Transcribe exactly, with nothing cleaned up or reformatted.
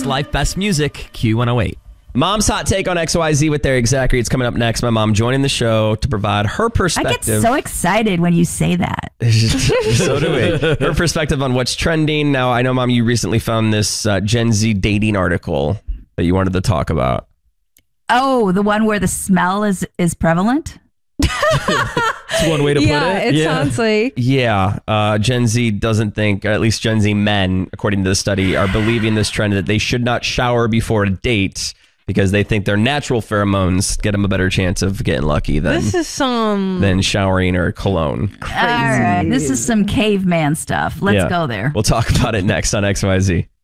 life, best music, Q one oh eight. Mom's hot take on X Y Z with Eric Zachary. It's coming up next. My mom joining the show to provide her perspective. I get so excited when you say that. So do we. Her perspective on what's trending. Now, I know, Mom, you recently found this uh, Gen Z dating article that you wanted to talk about. Oh, the one where the smell is, is prevalent? That's one way to yeah, put it. it Yeah. sounds like. Yeah. Uh, Gen Z doesn't think, or at least Gen Z men, according to the study, are believing this trend that they should not shower before a date because they think their natural pheromones get them a better chance of getting lucky than, This is some than showering or cologne. All right. This is some caveman stuff. Let's Yeah. go there. We'll talk about it next on X Y Z.